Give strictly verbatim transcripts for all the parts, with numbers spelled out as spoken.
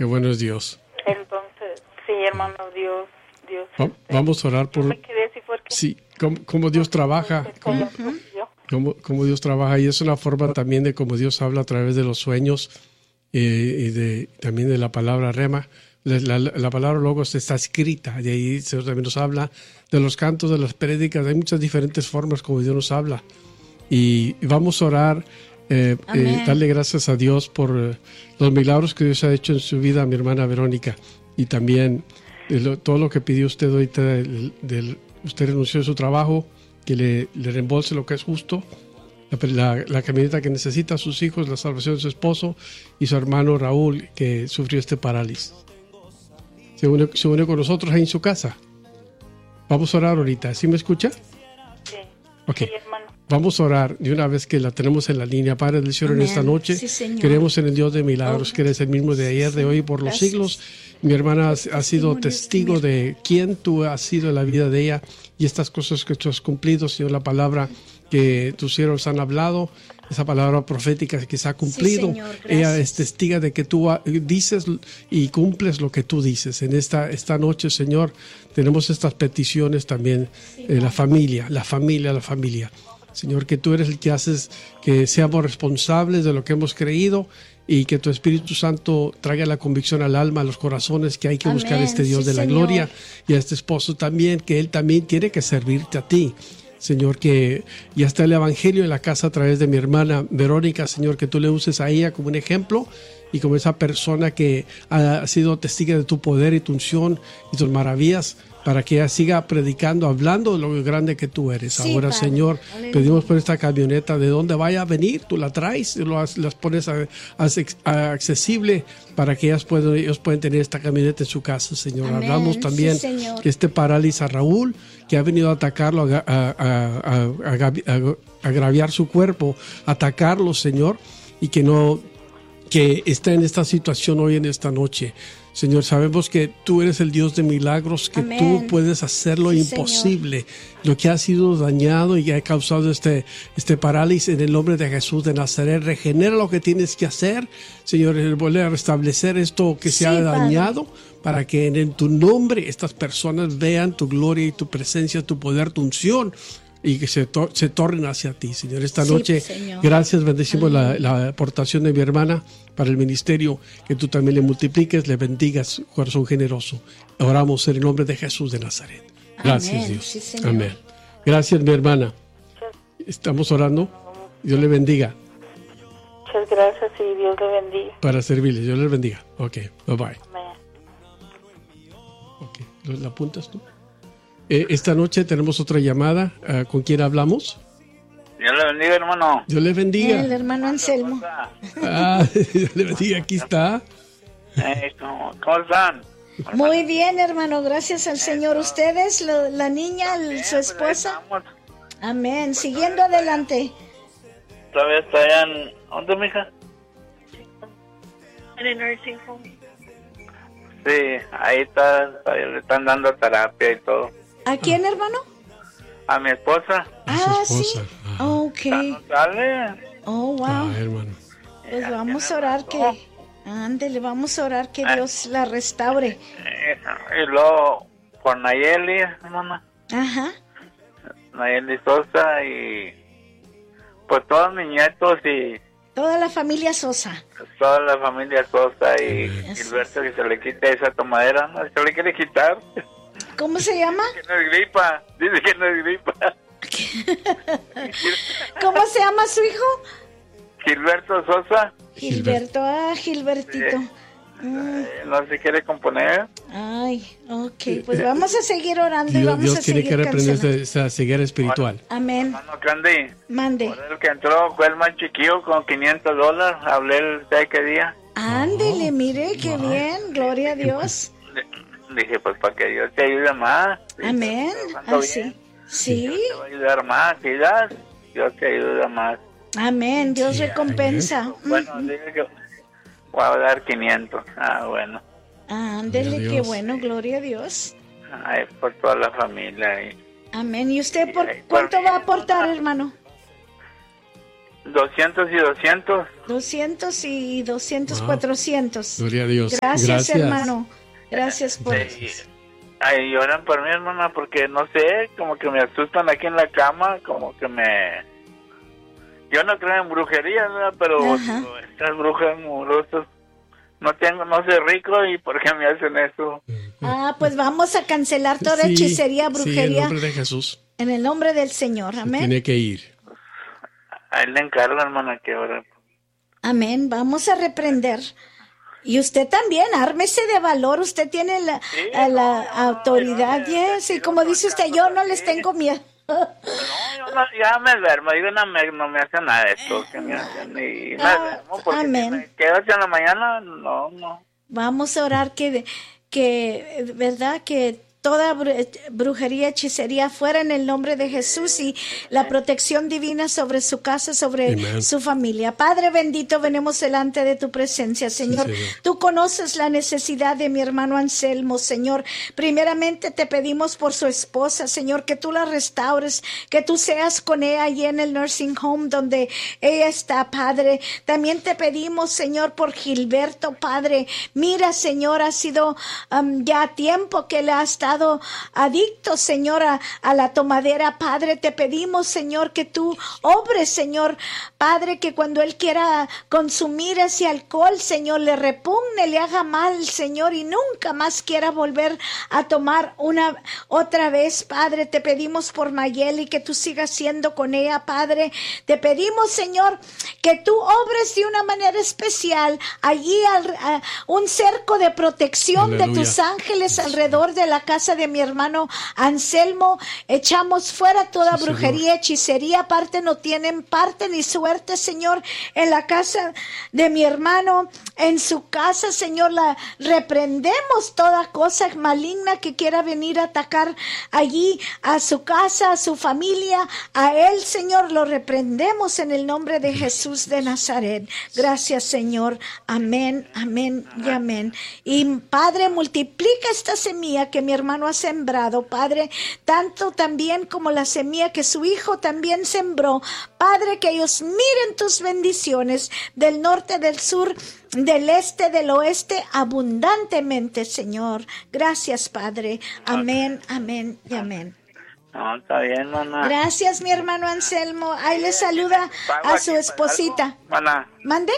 Qué bueno es Dios. Entonces, sí, hermano, Dios, Dios. Va- este, vamos a orar por... yo me quedé así porque Sí, cómo, cómo Dios trabaja, este, cómo, yo- yo- cómo, cómo Dios trabaja. Y es una forma también de cómo Dios habla a través de los sueños eh, y de, también de la palabra rema. La, la, la palabra logos está escrita, y ahí se también nos habla de los cantos, de las prédicas. Hay muchas diferentes formas como Dios nos habla. Y vamos a orar, eh, eh, darle gracias a Dios por eh, los milagros que Dios ha hecho en su vida, mi hermana Verónica. Y también eh, lo, todo lo que pidió usted ahorita, del, del, usted renunció a su trabajo, que le, le reembolse lo que es justo, la, la, la camioneta que necesita, sus hijos, la salvación de su esposo y su hermano Raúl, que sufrió este parálisis. Se une, se une con nosotros ahí en su casa. Vamos a orar ahorita. ¿Sí me escucha? sí, Ok. sí, hermano. Vamos a orar de una vez que la tenemos en la línea. Padre del Cielo, en esta noche Sí, Señor. creemos en el Dios de milagros, Oh, que eres el mismo de ayer, sí, de hoy y por los gracias. siglos. Mi hermana ha, ha sido Testimonios testigo de de quién tú has sido en la vida de ella y estas cosas que tú has cumplido, Señor, la palabra que tus siervos han hablado, esa palabra profética que se ha cumplido. Sí, Señor, Ella gracias. es testiga de que tú ha- dices y cumples lo que tú dices. En esta, esta noche, Señor, tenemos estas peticiones también, eh, la familia, la familia, la familia. Señor, que tú eres el que haces que seamos responsables de lo que hemos creído y que tu Espíritu Santo traiga la convicción al alma, a los corazones, que hay que buscar a Amén. este Dios Sí, de la Señor. gloria y a este esposo también, que él también tiene que servirte a ti. Señor, que ya está el Evangelio en la casa a través de mi hermana Verónica, Señor, que tú le uses a ella como un ejemplo y como esa persona que ha sido testiga de tu poder y tu unción y tus maravillas, para que ella siga predicando, hablando de lo grande que tú eres. Sí, Ahora, Padre. Señor, Aleluya. pedimos por esta camioneta, de donde vaya a venir, tú la traes, lo has- las pones a- a- a- accesible para que ellas puedan, ellos puedan tener esta camioneta en su casa, Señor. Amén. Hablamos también Sí, Señor. que este parálisis a Raúl, que ha venido a atacarlo, a, a- a- a- a- a- a agraviar su cuerpo, atacarlo, Señor, y que no, que está en esta situación hoy en esta noche. Señor, sabemos que tú eres el Dios de milagros, que Amén. tú puedes hacer lo Sí, imposible, lo que ha sido dañado y ha causado este, este parálisis. En el nombre de Jesús de Nazaret, regenera lo que tienes que hacer, Señor, vuelve a restablecer esto que se Sí, ha Padre. dañado, para que en, en tu nombre estas personas vean tu gloria y tu presencia, tu poder, tu unción, y que se, to- se tornen hacia ti, Señor. Esta Sí, noche, Señor. gracias, bendecimos la, la aportación de mi hermana para el ministerio, que tú también le multipliques, le bendigas, corazón generoso. Oramos en el nombre de Jesús de Nazaret. Gracias, Amén. Dios. Sí, Señor. Amén. Gracias, mi hermana. Estamos orando. Dios le bendiga Muchas gracias y Dios le bendiga. para servirle. Dios le bendiga. Ok, bye bye. Amén. Ok, ¿lo- ¿la apuntas tú? Eh, esta noche tenemos otra llamada. Ah, ¿con quién hablamos? Dios le bendiga, hermano. Dios le bendiga. El hermano Anselmo. Ah, Dios le bendiga. Aquí está. Eh, ¿cómo, ¿Cómo están? Muy bien, hermano, gracias al Señor. ¿Ustedes, lo- la niña, el- Bien, su pues, esposa? ahí estamos. Amén. Siguiendo adelante. Todavía está allá en... ¿Dónde, mija? En el nursing home. Sí, ahí está, ahí le están dando terapia y todo. ¿A quién, hermano? A mi esposa. Ah, su sí. esposa. Ah. Ok. ¿No sale? Oh, wow. Ah, hermano. Pues vamos a orar que... Ándele, vamos a orar que Dios la restaure. Eh, y luego por Nayeli, hermana. Ajá. Nayeli Sosa y... Pues todos mis nietos y Toda la familia Sosa. toda la familia Sosa y Amén. Gilberto, que se le quite esa tomadera, ¿no? Se le quiere quitar. ¿Cómo se llama? Que no es gripa. Dice que no es gripa. ¿Cómo se llama su hijo? Gilberto Sosa. Gilberto. Ah, Gilbertito. Mm, eh, no se quiere componer. Ay, ok. Pues vamos a seguir orando y Dios, vamos Dios a tiene seguir que reprender cancelando. esa, esa ceguera espiritual. Amén. Hermano Candy, Mande. por el que entró fue el más chiquillo con quinientos dólares. Hablé el ¿sabe qué día? Ándele, mire, qué bien. Gloria a Dios. Le- Dije, pues para que Dios te ayude más. Dije, Amén. trabajando Así. bien, Sí. Dios te va a ayudar más. Si das, Dios te ayuda más. Amén. Dios Sí, recompensa. Bueno, Mm, dije que voy a dar quinientos. Ah, bueno. Ándele, Gloria a qué Dios. bueno. Gloria a Dios. Ay, por toda la familia. Y Amén. ¿Y usted por Ay, cuánto por- va a aportar, hermano? doscientos y doscientos. doscientos y doscientos, Wow. cuatrocientos. Gloria a Dios. Gracias, Gracias. hermano. Gracias por... Sí. Ay, oran por mí, hermana, porque no sé, como que me asustan aquí en la cama, como que me... Yo no creo en brujería, ¿verdad? Pero Ajá. estas brujas amorosas, no tengo, no soy rico y ¿por qué me hacen eso? Ah, pues vamos a cancelar toda Sí, hechicería, sí, en brujería, nombre de Jesús. en el nombre del Señor. Amén. Tiene que ir. Ahí le encargo, hermana, que ahora... Amén. Vamos a reprender. Y usted también, ármese de valor. Usted tiene la, Sí, a la no, no, autoridad. yo me Yes. Y retiro como con dice usted, casos yo no así. les tengo miedo. No, yo no, ya me duermo, digo, no me, no me hace nada de esto, que me hacen, y me Ah, duermo, porque amén. si me quedo hasta la mañana, no, no. Vamos a orar que, que verdad, que toda bru- brujería, hechicería fuera en el nombre de Jesús y la protección divina sobre su casa, sobre Amén. su familia. Padre bendito, venimos delante de tu presencia, Señor. Señor. Tú conoces la necesidad de mi hermano Anselmo, Señor. Primeramente te pedimos por su esposa, Señor, que tú la restaures, que tú seas con ella allí en el nursing home donde ella está, Padre. También te pedimos, Señor, por Gilberto, Padre. Mira, Señor, ha sido um, ya tiempo que le ha estado adicto, Señor, a, a la tomadera, Padre. Te pedimos, Señor, que tú obres, Señor, Padre, que cuando él quiera consumir ese alcohol, Señor, le repugne, le haga mal, Señor, y nunca más quiera volver a tomar una otra vez, Padre. Te pedimos por Mayeli, que tú sigas siendo con ella, Padre. Te pedimos, Señor, que tú obres de una manera especial allí al, a, un cerco de protección Aleluya. de tus ángeles alrededor de la casa de mi hermano Anselmo. Echamos fuera toda Sí, brujería, hechicería, parte no tienen parte ni suerte, Señor, en la casa de mi hermano, en su casa, Señor. La reprendemos toda cosa maligna que quiera venir a atacar allí a su casa, a su familia, a él, Señor. Lo reprendemos en el nombre de Jesús de Nazaret. Gracias, Señor. Amén, amén y amén. Y Padre, multiplica esta semilla que mi hermano ha sembrado, Padre, tanto también como la semilla que su hijo también sembró. Padre, que ellos miren tus bendiciones del norte, del sur, del este, del oeste, abundantemente, Señor. Gracias, Padre. Amén, amén y amén. No, está bien, hermana. Gracias, mi hermano Anselmo. Ahí le saluda a su esposita. Hermana, ¿Mande?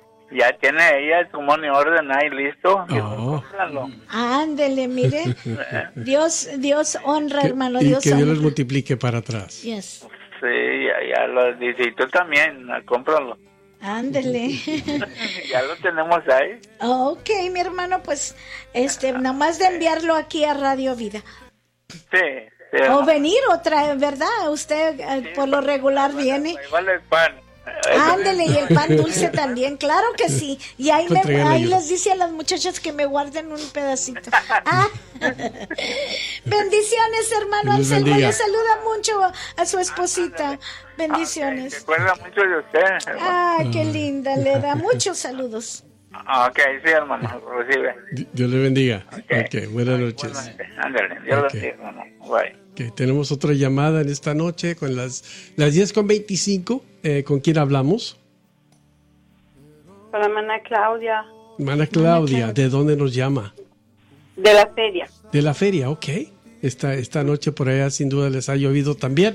ya tiene ella su money orden ahí listo. Oh. Cómpralo. Ándele, mire. Dios, Dios honra, Que- hermano. y Dios que Dios honra. les multiplique para atrás. Yes. Sí, ya, ya lo dice. Y tú también, ah, cómpralo. Ándele. Ya lo tenemos ahí. Ok, mi hermano, pues, este, nada más de enviarlo aquí a Radio Vida. Sí, sí. O venir otra, ¿verdad? Usted eh, por lo regular viene. Igual el pan. Ándele, y el pan dulce también, claro que sí. Y ahí, me, Traigan ahí ayuda. les dice a las muchachas que me guarden un pedacito. Ah. Bendiciones, hermano Dios les Anselmo. bendiga. Le saluda mucho a su esposita. Bendiciones. Se acuerda mucho de usted, hermano. Ah, qué linda. Le da muchos saludos. Ah, ok, sí, hermano, recibe. Di- Dios le bendiga. Ok. Ok, buenas noches. Igualmente. Ándale, Dios Ok. lo bendiga, hermano. Bye. Ok, tenemos otra llamada en esta noche con las, las diez con veinticinco. Eh, ¿Con quién hablamos? Con la hermana Claudia Hermana Claudia, Claudia. ¿de dónde nos llama? de la feria. De la feria, ok. Esta, esta noche por allá sin duda les ha llovido también.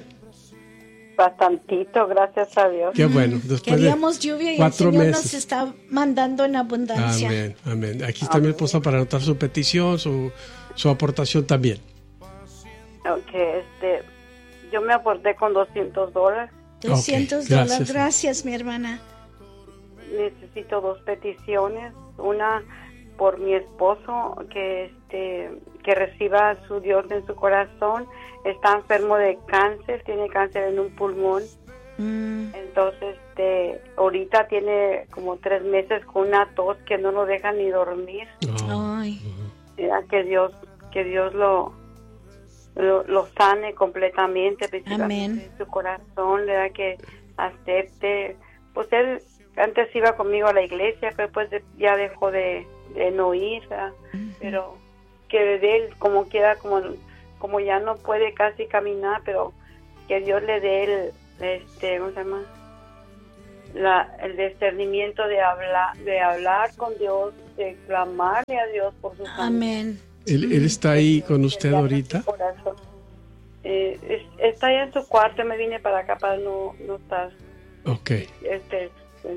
Bastantito, gracias a Dios. Qué bueno. Después Queríamos de lluvia y el cuatro Señor meses. nos está mandando en abundancia. Amén, amén. Aquí está mi esposa para anotar su petición, su, su aportación también. Ok, este, yo me aporté con doscientos dólares. doscientos Ok, dólares. gracias. Gracias, mi hermana. Necesito dos peticiones, una por mi esposo que este que reciba a su Dios en su corazón. Está enfermo de cáncer, tiene cáncer en un pulmón. Mm, Entonces, este, ahorita tiene como tres meses con una tos que no lo deja ni dormir. Oh, ay, Mira, que Dios, que Dios lo, lo, lo sane completamente, principalmente Amén. en su corazón, ¿verdad? Que acepte. Pues él antes iba conmigo a la iglesia, pero pues de- ya dejó de, de no ir, ¿verdad? Pero que de él, como quiera, como, como ya no puede casi caminar, pero que Dios le dé el, este, ¿cómo se llama? la, el discernimiento de hablar, de hablar con Dios, de clamarle a Dios por sus Amén. ¿Él, él está ahí con usted ahorita? Eh, es, está allá en su cuarto, me vine para acá para no, no estar. Ok. Este,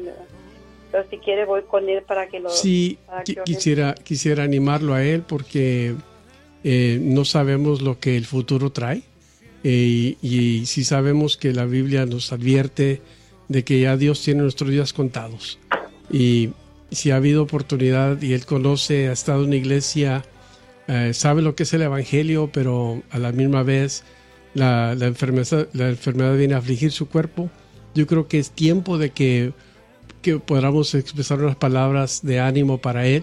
pero si quiere voy con él para que lo... Sí, que quisiera, quisiera animarlo a él porque eh, no sabemos lo que el futuro trae. Eh, y, y sí sabemos que la Biblia nos advierte de que ya Dios tiene nuestros días contados. Y si ha habido oportunidad y él conoce, ha estado en una iglesia, eh, sabe lo que es el Evangelio, pero a la misma vez la, la, enfermedad, la enfermedad viene a afligir su cuerpo, yo creo que es tiempo de que, que podamos expresar unas palabras de ánimo para él.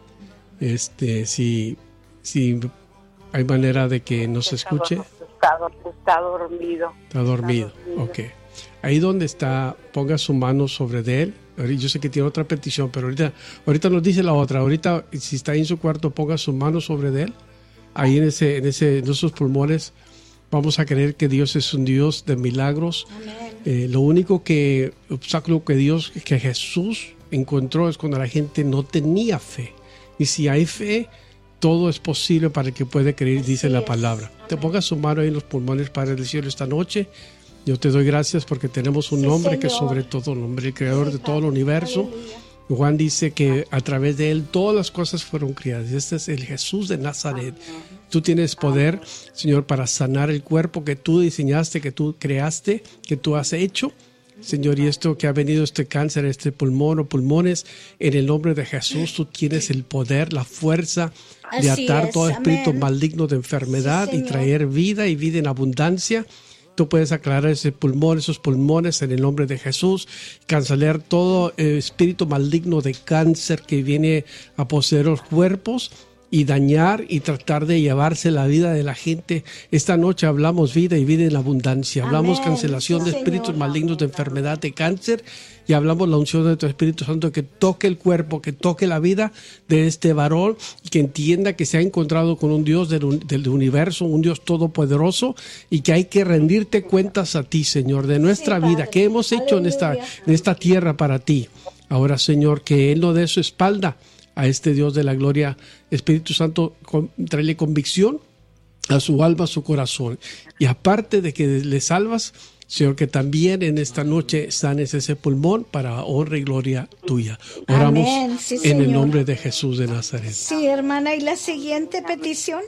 Este, si, si hay manera de que nos escuche. Está, está dormido. Está dormido, está dormido. Ok. Ahí donde está, ponga su mano sobre de él. Yo sé que tiene otra petición, pero ahorita, ahorita nos dice la otra. Ahorita, si está ahí en su cuarto, ponga su mano sobre de él. Ahí en ese, en ese, en esos pulmones, vamos a creer que Dios es un Dios de milagros. Eh, lo único que obstáculo que Dios, que Jesús encontró es cuando la gente no tenía fe. Y si hay fe, todo es posible para el que puede creer, dice la palabra. Te ponga su mano ahí en los pulmones, Padre del cielo, esta noche. Yo te doy gracias porque tenemos un sí, nombre Señor. Que sobre todo nombre, el creador sí, de todo el universo. Aleluya. Juan dice que a través de él todas las cosas fueron creadas. Este es el Jesús de Nazaret. Tú tienes poder, Señor, para sanar el cuerpo que tú diseñaste, que tú creaste, que tú has hecho. Señor, y esto que ha venido este cáncer, este pulmón o pulmones, en el nombre de Jesús, tú tienes el poder, la fuerza de atar es. Todo espíritu Amén. Maligno de enfermedad sí, y traer vida y vida en abundancia. Tú puedes aclarar ese pulmón, esos pulmones en el nombre de Jesús, cancelar todo eh, espíritu maligno de cáncer que viene a poseer los cuerpos y dañar y tratar de llevarse la vida de la gente. Esta noche hablamos vida y vida en abundancia. Hablamos Amén. Cancelación sí, de espíritus Señor. Malignos de enfermedad, de cáncer, y hablamos la unción de tu Espíritu Santo que toque el cuerpo, que toque la vida de este varón y que entienda que se ha encontrado con un Dios del, del universo, un Dios todopoderoso, y que hay que rendirte cuentas a ti, Señor, de nuestra sí, vida, que hemos hecho en esta, en esta tierra para ti. Ahora, Señor, que Él no dé su espalda a este Dios de la gloria. Espíritu Santo, con, tráele convicción a su alma, a su corazón. Y aparte de que le salvas, Señor, que también en esta noche sanes ese pulmón para honra y gloria tuya. Oramos Amén, sí, en el nombre de Jesús de Nazaret. Sí, hermana, ¿y la siguiente petición?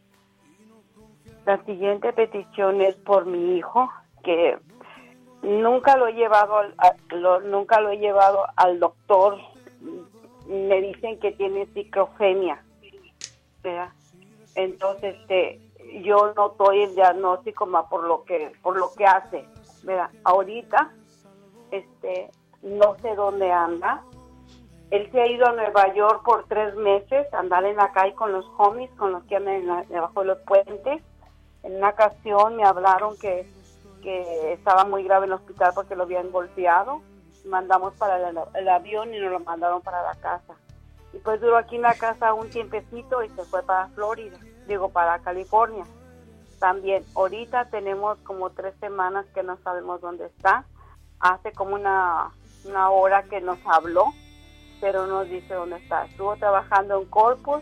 La siguiente petición es por mi hijo, que nunca lo he llevado al, a, lo, nunca lo he llevado al doctor. Me dicen que tiene psicogenia, ¿verdad? Entonces, este, yo no doy el diagnóstico más por lo que, por lo que hace, ¿verdad? Ahorita, este, no sé dónde anda. Él se ha ido a Nueva York por tres meses, a andar en la calle con los homies, con los que andan en la, debajo de los puentes. En una ocasión me hablaron que, que estaba muy grave en el hospital porque lo habían golpeado. Mandamos para el, el avión y nos lo mandaron para la casa. Y pues duró aquí en la casa un tiempecito y se fue para Florida, digo para California. También ahorita tenemos como tres semanas que no sabemos dónde está. Hace como una, una hora que nos habló, pero no dice dónde está. Estuvo trabajando en Corpus,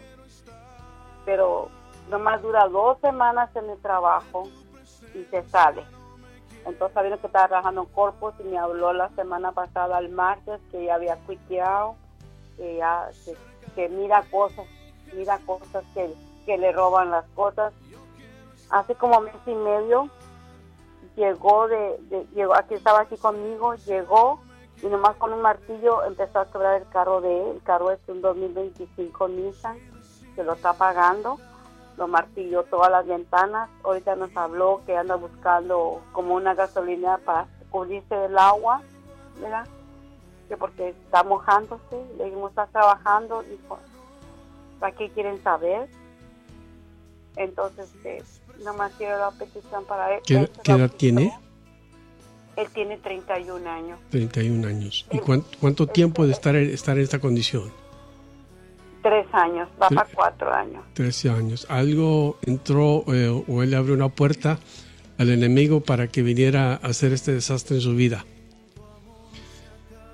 pero nomás dura dos semanas en el trabajo y se sale. Entonces sabiendo que estaba trabajando en Corpus y me habló la semana pasada, el martes, que ya había cuiteado, que ya que, que mira cosas, mira cosas que, que le roban las cosas. Hace como mes y medio llegó de, de llegó aquí, estaba aquí conmigo, llegó y nomás con un martillo empezó a quebrar el carro de él. El carro es un dos mil veinticinco Nissan, que lo está pagando. Lo martilló todas las ventanas. Ahorita nos habló que anda buscando como una gasolina para cubrirse del agua, ¿verdad? Que porque está mojándose. Le dijimos, ¿estás trabajando? Dijo, ¿para qué quieren saber? Entonces, eh, nomás quiero la petición para él. ¿Qué, ¿qué edad tiene? Él tiene treinta y un años. treinta y un años. ¿Y cuánto, cuánto tiempo de estar, estar en esta condición? Tres años, va para cuatro años. Trece años. Algo entró eh, o él le abrió una puerta al enemigo para que viniera a hacer este desastre en su vida.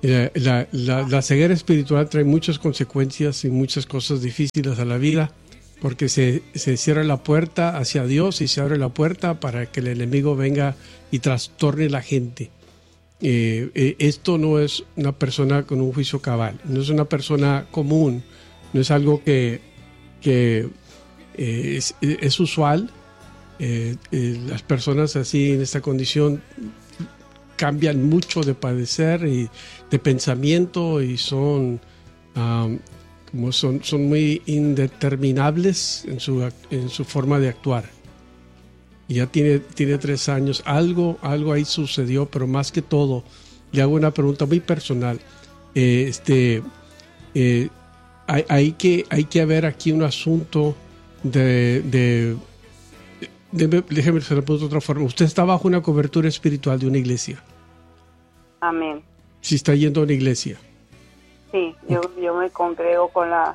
La, la, la, la ceguera espiritual trae muchas consecuencias y muchas cosas difíciles a la vida, porque se, se cierra la puerta hacia Dios y se abre la puerta para que el enemigo venga y trastorne la gente. Eh, eh, esto no es una persona con un juicio cabal, no es una persona común, no es algo que, que eh, es, es usual. Eh, eh, las personas así en esta condición cambian mucho de padecer y de pensamiento y son, um, como son, son muy indeterminables en su, en su forma de actuar. Y ya tiene, tiene tres años. Algo, algo ahí sucedió, pero más que todo, le hago una pregunta muy personal. Eh, este, eh, hay, hay, que, hay que haber aquí un asunto de... de de déjeme se lo pongo de otra forma. Usted está bajo una cobertura espiritual de una iglesia. Amén. Si está yendo a una iglesia. Sí, yo, okay. yo me congrego con la...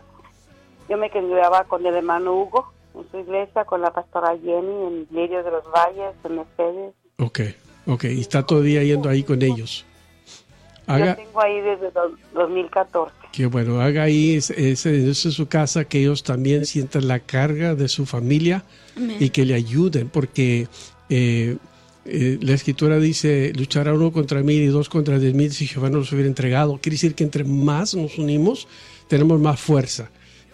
Yo me congregaba con el hermano Hugo en su iglesia, con la pastora Jenny en Lirio de los Valles, en Mercedes. Ok, ok. Y está todavía yendo ahí con ellos. Haga, yo tengo ahí desde dos mil catorce. Que bueno, haga ahí, ese es, es su casa, que ellos también sientan la carga de su familia. Amén. Y que le ayuden, porque eh, eh, la escritura dice, luchará uno contra mil y dos contra diez mil si Jehová no los hubiera entregado. Quiere decir que entre más nos unimos, tenemos más fuerza.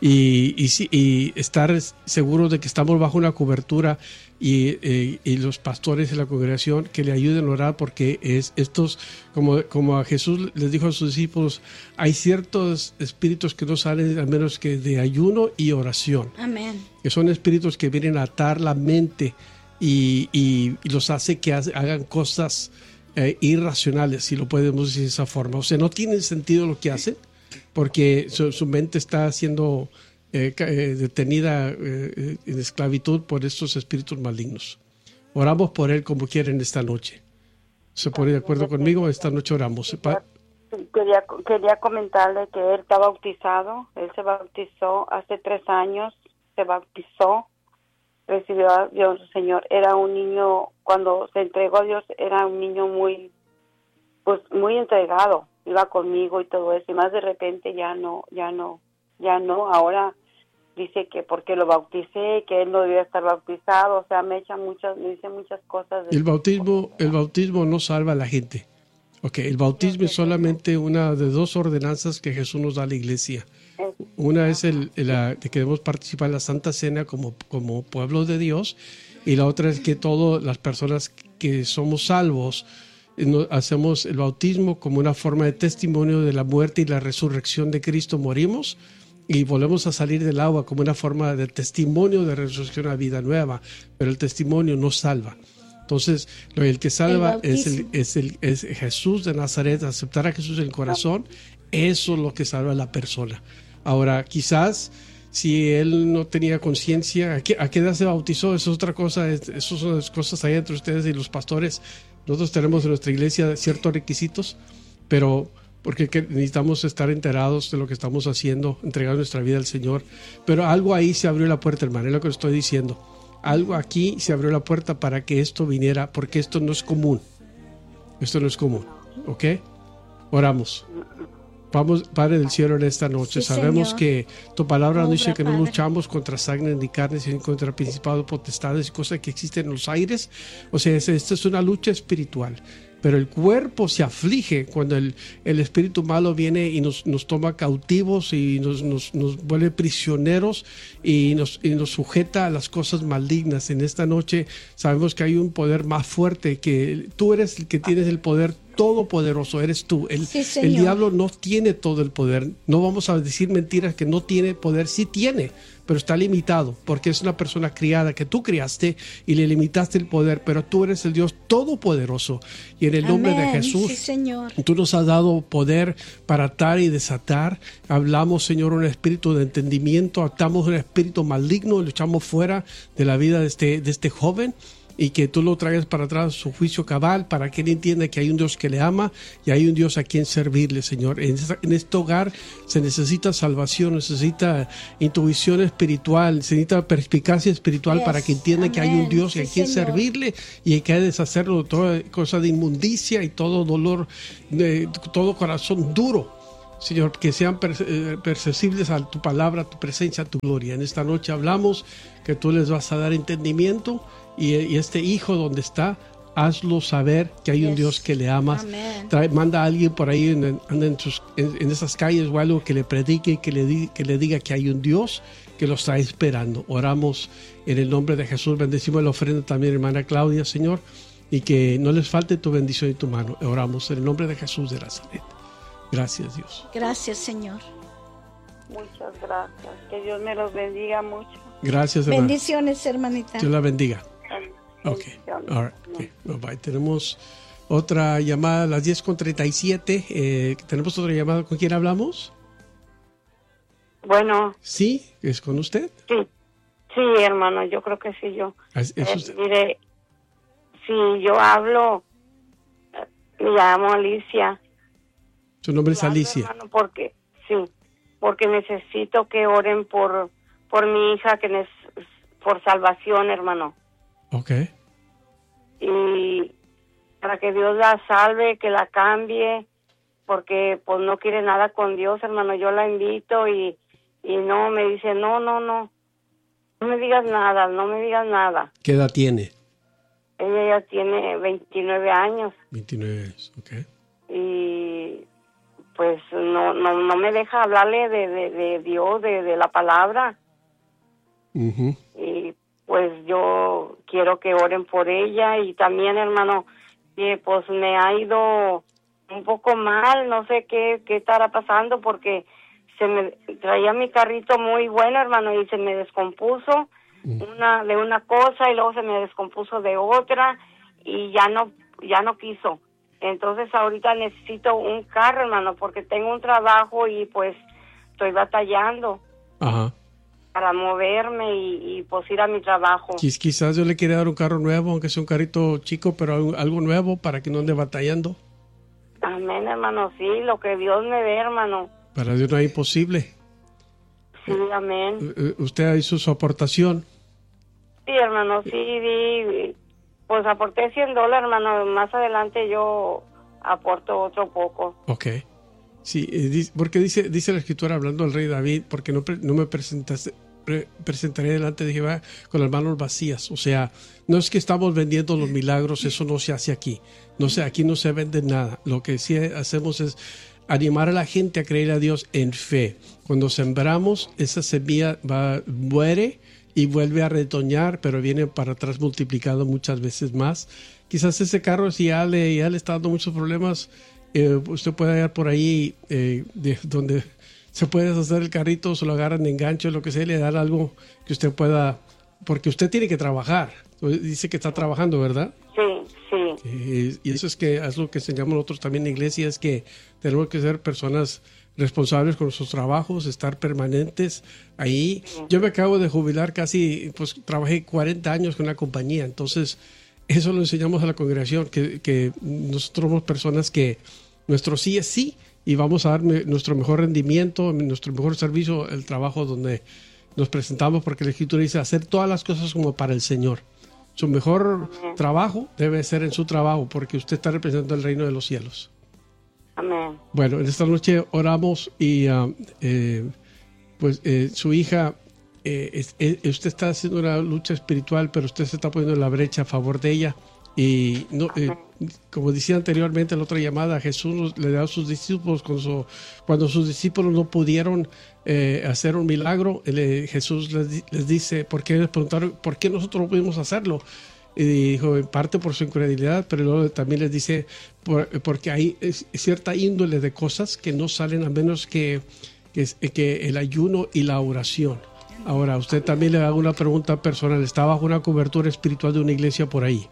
Y, y, y estar seguros de que estamos bajo una cobertura y, eh, y los pastores de la congregación que le ayuden a orar, porque es estos, como, como a Jesús les dijo a sus discípulos, hay ciertos espíritus que no salen a menos que de ayuno y oración. Amén. Que son espíritus que vienen a atar la mente y, y, y los hace que hagan cosas eh, irracionales, si lo podemos decir de esa forma. O sea, no tiene sentido lo que hacen, porque su, su mente está siendo eh, eh, detenida eh, en esclavitud por estos espíritus malignos. Oramos por él como quieren esta noche. ¿Se pone de acuerdo conmigo? Esta noche oramos. Quería, quería comentarle que él está bautizado. Él se bautizó hace tres años. Se bautizó, recibió a Dios, Señor. Era un niño, cuando se entregó a Dios, era un niño muy, pues muy entregado. Iba conmigo y todo eso, y más de repente ya no, ya no, ya no. Ahora dice que porque lo bauticé, que él no debía estar bautizado. O sea, me echa muchas, me dice muchas cosas. De el bautismo, el bautismo no salva a la gente. Okay, el bautismo es solamente una de dos ordenanzas que Jesús nos da a la iglesia. Una es el, la, de que debemos participar en la Santa Cena como, como pueblo de Dios, y la otra es que todas las personas que somos salvos nos hacemos el bautismo como una forma de testimonio de la muerte y la resurrección de Cristo. Morimos y volvemos a salir del agua como una forma de testimonio de resurrección a vida nueva, pero el testimonio no salva. Entonces, el que salva el es, el, es, el, es Jesús de Nazaret. Aceptar a Jesús en el corazón, eso es lo que salva a la persona. Ahora, quizás si él no tenía conciencia, ¿a qué, ¿a qué edad se bautizó? Eso es otra cosa, eso son las cosas ahí entre ustedes y los pastores. Nosotros tenemos en nuestra iglesia ciertos requisitos, pero porque necesitamos estar enterados de lo que estamos haciendo, entregar nuestra vida al Señor. Pero algo ahí se abrió la puerta, hermano, es lo que estoy diciendo. Algo aquí se abrió la puerta para que esto viniera, porque esto no es común. Esto no es común, ¿ok? Oramos. Vamos, Padre del cielo, en esta noche. Sí, sabemos Señor. Que tu palabra nos dice que no luchamos contra sangre ni carne, sino contra principados, potestades y cosas que existen en los aires. O sea, esta es una lucha espiritual. Pero el cuerpo se aflige cuando el, el espíritu malo viene y nos, nos toma cautivos y nos, nos, nos vuelve prisioneros y nos, y nos sujeta a las cosas malignas. En esta noche sabemos que hay un poder más fuerte, que tú eres el que tienes el poder todopoderoso, eres tú. El, sí, el diablo no tiene todo el poder. No vamos a decir mentiras que no tiene poder. Sí tiene, pero está limitado porque es una persona criada que tú criaste y le limitaste el poder, pero tú eres el Dios todopoderoso y en el nombre Amén. De Jesús sí, Señor. Tú nos has dado poder para atar y desatar. Hablamos, Señor, un espíritu de entendimiento, atamos un espíritu maligno, lo echamos fuera de la vida de este, de este joven. y que tú lo traigas para atrás su juicio cabal, para que él entienda que hay un Dios que le ama y hay un Dios a quien servirle, Señor. En, esta, en este hogar se necesita salvación, necesita intuición espiritual, se necesita perspicacia espiritual yes. para que entienda Amén. Que hay un Dios sí, y a quien Señor. Servirle y hay que deshacerlo de toda cosa de inmundicia y todo dolor, de todo corazón duro. Señor, que sean perceptibles a tu palabra, a tu presencia, a tu gloria. En esta noche hablamos que tú les vas a dar entendimiento y, y este hijo donde está, hazlo saber que hay yes. un Dios que le amas. Trae, manda a alguien por ahí en, en, en, sus, en, en esas calles o algo que le predique, que le, di, que le diga que hay un Dios que lo está esperando. Oramos en el nombre de Jesús. Bendecimos la ofrenda también, hermana Claudia, Señor, y que no les falte tu bendición y tu mano. Oramos en el nombre de Jesús de Nazaret. Gracias, Dios. Gracias, Señor. Muchas gracias. Que Dios me los bendiga mucho. Gracias, hermana. Bendiciones, hermanita. Dios la bendiga. Ok. All right. Okay. Bye bye. Tenemos otra llamada a las diez con treinta y siete. Eh, ¿Tenemos otra llamada? ¿Con quién hablamos? Bueno. ¿Sí? ¿Es con usted? Sí. Sí, hermano. Yo creo que sí, yo. ¿Es, es eh, usted? Mire, si yo hablo, me llamo Alicia. Su nombre es Alicia. Hermano, porque, sí, porque necesito que oren por, por mi hija, que es por salvación, hermano. Ok. Y para que Dios la salve, que la cambie, porque pues no quiere nada con Dios, hermano. Yo la invito y, y no, me dice, no, no, no, no me digas nada, no me digas nada. ¿Qué edad tiene? Ella ya tiene veintinueve años. veintinueve años, ok. Y pues no no no me deja hablarle de, de, de Dios, de, de la palabra. Uh-huh. Y pues yo quiero que oren por ella. Y también, hermano, que pues me ha ido un poco mal, no sé qué, qué estará pasando, porque se me traía mi carrito muy bueno, hermano, y se me descompuso uh-huh. una de una cosa y luego se me descompuso de otra y ya no ya no quiso. Entonces ahorita necesito un carro, hermano, porque tengo un trabajo y pues estoy batallando Ajá. para moverme y, y pues ir a mi trabajo. Quiz, quizás yo le quiera dar un carro nuevo, aunque sea un carrito chico, pero algo, algo nuevo para que no ande batallando. Amén, hermano, sí, lo que Dios me dé, hermano. Para Dios no es imposible. Sí, amén. Eh, ¿Usted hizo su aportación? Sí, hermano, sí, di, pues aporté cien dólares, hermano. Más adelante yo aporto otro poco. Ok. Sí, eh, porque dice dice la escritura, hablando al rey David, porque no, no me presentaste, pre, presentaré delante de Jehová con las manos vacías. O sea, no es que estamos vendiendo los milagros, eso no se hace aquí. No sé, aquí no se vende nada. Lo que sí hacemos es animar a la gente a creer a Dios en fe. Cuando sembramos, esa semilla va, muere y vuelve a retoñar, pero viene para atrás multiplicado muchas veces más. Quizás ese carro, si ya le, ya le está dando muchos problemas, eh, usted puede ir por ahí eh, de, donde se puede hacer el carrito, se lo agarran de engancho, lo que sea, le dan algo que usted pueda, porque usted tiene que trabajar. Dice que está trabajando, ¿verdad? Sí, sí. Eh, y eso es que es lo que enseñamos nosotros también en la iglesia, es que tenemos que ser personas responsables con nuestros trabajos, estar permanentes ahí. Yo me acabo de jubilar casi, pues trabajé cuarenta años con una compañía, entonces eso lo enseñamos a la congregación, que, que nosotros somos personas que nuestro sí es sí y vamos a dar nuestro mejor rendimiento, nuestro mejor servicio, el trabajo donde nos presentamos, porque la Escritura dice hacer todas las cosas como para el Señor. Su mejor Amén. Trabajo debe ser en su trabajo, porque usted está representando el reino de los cielos. Amén. Bueno, en esta noche oramos y uh, eh, pues eh, su hija, eh, es, eh, usted está haciendo una lucha espiritual, pero usted se está poniendo en la brecha a favor de ella. Y no, eh, como decía anteriormente en la otra llamada, Jesús le da a sus discípulos cuando, su, cuando sus discípulos no pudieron eh, hacer un milagro, eh, Jesús les, les dice, ¿por qué les preguntaron por qué nosotros no pudimos hacerlo? Y dijo, en parte por su incredulidad, pero luego también les dice, por, porque hay cierta índole de cosas que no salen a menos que, que, que el ayuno y la oración. Ahora, usted también le haga una pregunta personal, ¿está bajo una cobertura espiritual de una iglesia por ahí?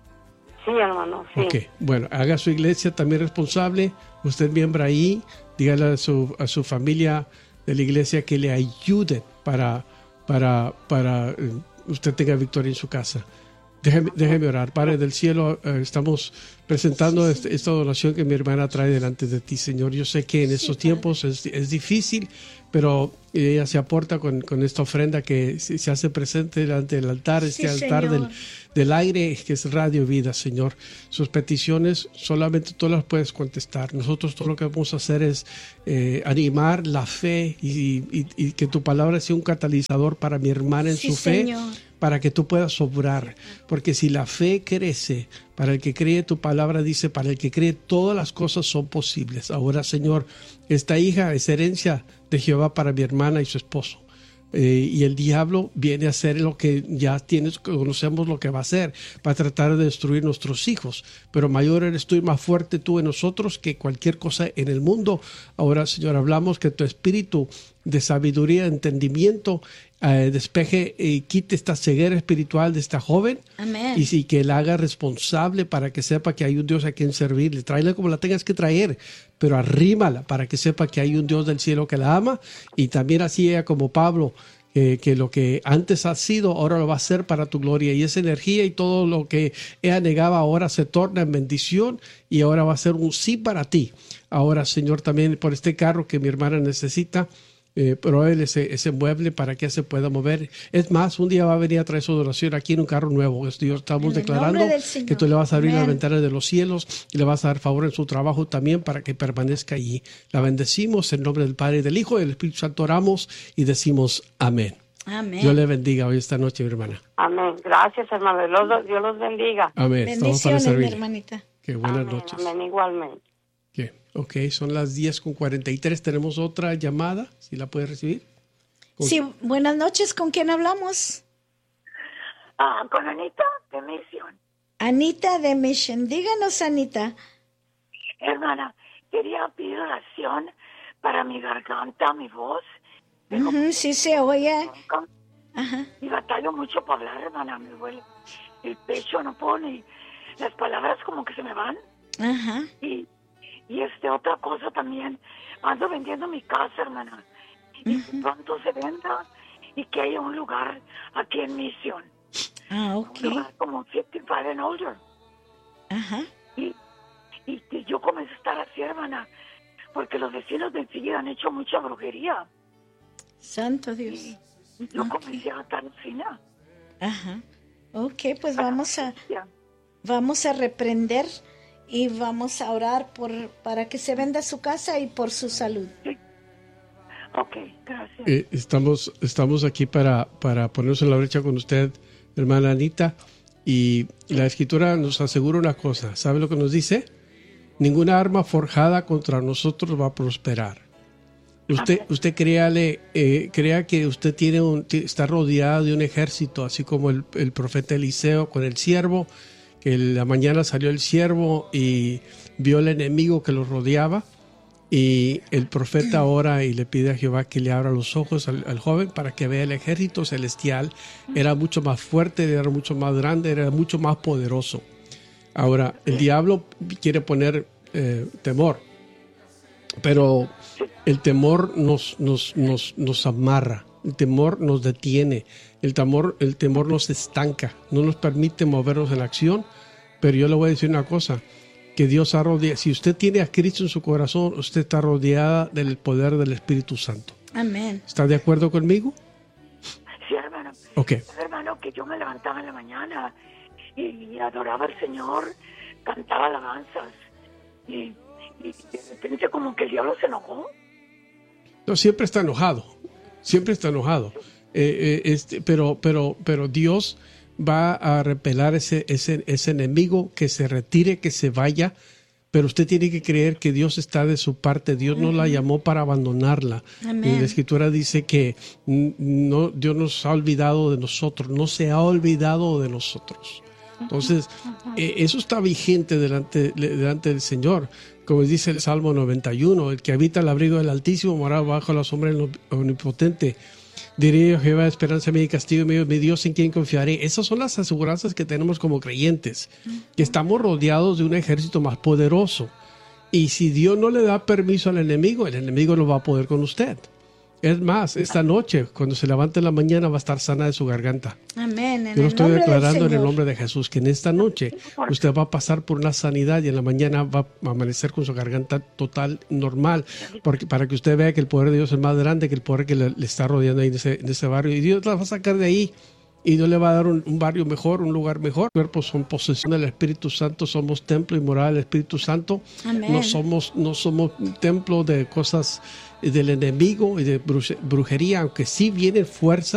Sí, hermano, sí. Ok, bueno, haga su iglesia también responsable, usted miembro ahí, dígale a su, a su familia de la iglesia que le ayuden para, para, para uh, usted tenga victoria en su casa. Déjeme, déjeme orar. Padre del cielo, eh, estamos presentando este, esta donación que mi hermana trae delante de ti, Señor. Yo sé que en estos sí, tiempos es, es difícil, pero ella se aporta con, con esta ofrenda que se, se hace presente delante del altar, sí, este altar del, del aire que es Radio Vida, Señor. Sus peticiones solamente tú las puedes contestar. Nosotros todo lo que vamos a hacer es eh, animar la fe y, y, y que tu palabra sea un catalizador para mi hermana en sí, su fe. Señor. Para que tú puedas obrar, porque si la fe crece, para el que cree, tu palabra dice, para el que cree, todas las cosas son posibles. Ahora, Señor, esta hija es herencia de Jehová para mi hermana y su esposo. Eh, y el diablo viene a hacer lo que ya tienes, conocemos lo que va a hacer, para tratar de destruir nuestros hijos. Pero mayor eres tú y más fuerte tú en nosotros que cualquier cosa en el mundo. Ahora, Señor, hablamos que tu espíritu de sabiduría, de entendimiento, eh, despeje y quite esta ceguera espiritual de esta joven. Amén. Y sí, que la haga responsable para que sepa que hay un Dios a quien servirle. Tráela como la tengas que traer, pero arrímala para que sepa que hay un Dios del cielo que la ama, y también así ella como Pablo, eh, que lo que antes ha sido ahora lo va a hacer para tu gloria, y esa energía y todo lo que ella negaba ahora se torna en bendición y ahora va a ser un sí para ti. Ahora, Señor, también por este carro que mi hermana necesita, Eh, provee ese, ese mueble para que se pueda mover. Es más, un día va a venir a traer su adoración aquí en un carro nuevo. Dios, estamos declarando que tú le vas a abrir Amén. Las ventanas de los cielos y le vas a dar favor en su trabajo también para que permanezca allí. La bendecimos en nombre del Padre, del Hijo y del Espíritu Santo. Oramos y decimos amén. Amén. Dios le bendiga hoy esta noche, mi hermana. Amén. Gracias, hermano. Dios, Dios los bendiga. Amén. Bendiciones, mi hermanita. Qué buenas amén, noches. Amén, igualmente. ¿Qué? Ok, son las diez con cuarenta y tres. Tenemos otra llamada, si la puedes recibir. ¿Con... Sí, buenas noches. ¿Con quién hablamos? Ah, con Anita de Mission. Anita de Mission. Díganos, Anita. Hermana, quería pedir oración para mi garganta, mi voz. Uh-huh, sí se oye. Ajá. Y batallo mucho para hablar, hermana. Me duele el pecho, no puedo ni... Las palabras como que se me van. Ajá. Y... Y este, otra cosa también, ando vendiendo mi casa, hermana. Y uh-huh. pronto se venda y que haya un lugar aquí en Mission. Ah, ok. Un lugar como cincuenta y cinco and older. Ajá. Y, y, y yo comencé a estar así, hermana, porque los vecinos de enseguida han hecho mucha brujería. Santo Dios. Y, y yo okay. comencé a estar así. Ajá. Ok, pues vamos a, vamos a reprender y vamos a orar por para que se venda su casa y por su salud. Sí. Ok, gracias. Eh, estamos, estamos aquí para, para ponernos en la brecha con usted, hermana Anita, y la Escritura nos asegura una cosa. ¿Sabe lo que nos dice? Ninguna arma forjada contra nosotros va a prosperar. Usted, usted créale, eh, crea que usted tiene un, está rodeada de un ejército, así como el, el profeta Eliseo con el siervo, que en la mañana salió el siervo y vio al enemigo que lo rodeaba, y el profeta ora y le pide a Jehová que le abra los ojos al, al joven para que vea el ejército celestial. Era mucho más fuerte, era mucho más grande, era mucho más poderoso. Ahora, el diablo quiere poner eh, temor, pero el temor nos, nos, nos, nos amarra, el temor nos detiene, el temor, el temor nos estanca, no nos permite movernos en acción. Pero yo le voy a decir una cosa, que Dios ha rodeado, si usted tiene a Cristo en su corazón, usted está rodeada del poder del Espíritu Santo. Amén. ¿Está de acuerdo conmigo? Sí, hermano. Ok. Hermano, que yo me levantaba en la mañana y adoraba al Señor, cantaba alabanzas y, y de repente como que el diablo se enojó. No, siempre está enojado, siempre está enojado. Eh, eh, este, pero, pero, pero Dios va a repelar ese, ese, ese enemigo, que se retire, que se vaya. Pero usted tiene que creer que Dios está de su parte. Dios no la llamó para abandonarla. Amén. Y la Escritura dice que no, Dios nos ha olvidado de nosotros, no se ha olvidado de nosotros. Entonces, eh, eso está vigente delante, delante del Señor. Como dice el Salmo noventa y uno, el que habita el abrigo del Altísimo morará bajo la sombra del Omnipotente. Diré yo, Jehová, esperanza mía y castigo mío, mi Dios en quien confiaré. Esas son las aseguranzas que tenemos como creyentes, que estamos rodeados de un ejército más poderoso. Y si Dios no le da permiso al enemigo, el enemigo no va a poder con usted. Es más, esta noche, cuando se levante en la mañana, va a estar sana de su garganta. Amén. En Yo lo el estoy nombre del declarando en el Señor. nombre de Jesús, que en esta noche usted va a pasar por una sanidad y en la mañana va a amanecer con su garganta total, normal, porque para que usted vea que el poder de Dios es más grande que el poder que le, le está rodeando ahí en ese, en ese barrio. Y Dios la va a sacar de ahí. Y Dios le va a dar un, un barrio mejor, un lugar mejor. Los cuerpos son posesión del Espíritu Santo, somos templo y morada del Espíritu Santo. Amén. No somos, no somos templo de cosas del enemigo y de brujería, aunque sí vienen fuerzas